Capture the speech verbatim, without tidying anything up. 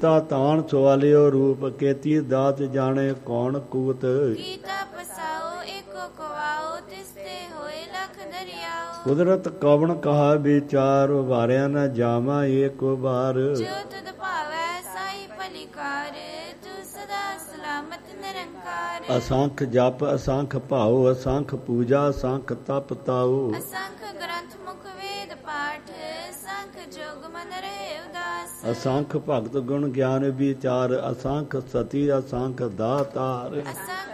ਤਾ ਤਾਣ ਸਵਾਲਿਓ ਰੂਪ ਕੇਤੀ ਦਾਤ ਜਾਣੇ ਕੌਣ ਕੂਤ ਕੀਤਾ ਪਸਾਓ ਏਕੋ ਕਵਾਓ ਤਿਸਤੇ ਹੋਏ ਲਖ ਦਰਿਆਓ ਕੁਦਰਤ ਕਵਣ ਕਹਾ ਵਿਚਾਰ ਵਾਰਿਆ ਨ ਜਾਵਾ ਏਕੋ ਬਾਰ ਜੋ ਤੁਧ ਭਾਵੈ ਸਾਈ ਭਲਿਕਾਰ ਤੂੰ ਸਦਾ ਸਲਾਮਤ ਨਿਰੰਕਾਰ ਅਸੰਖ ਜਪ ਅਸੰਖ ਭਾਉ ਅਸੰਖ ਪੂਜਾ ਅਸੰਖ ਤਪ ਤਾਉ ਅਸੰਖ ਗ੍ਰੰਥ ਮੁਖ ਵੇਦ ਪਾਠ ਸੰਖ ਜੋਗ ਮਨ ਰਹੇ ਉਦਾਸ ਅਸੰਖ ਭਗਤ ਗੁਣ ਗਿਆਨ ਵਿਚਾਰ ਅਸੰਖ ਸਤੀ ਅਸੰਖ ਦਾਤਾਰ ਅਸੰਖ